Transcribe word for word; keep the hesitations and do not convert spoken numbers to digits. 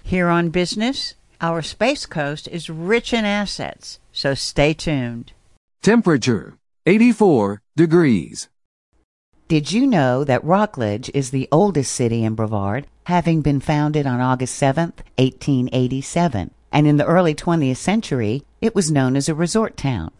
Here on Business, our Space Coast is rich in assets, so stay tuned. Temperature, eighty-four degrees. Did you know that Rockledge is the oldest city in Brevard, having been founded on August seventh, eighteen eighty-seven, and in the early twentieth century, it was known as a resort town.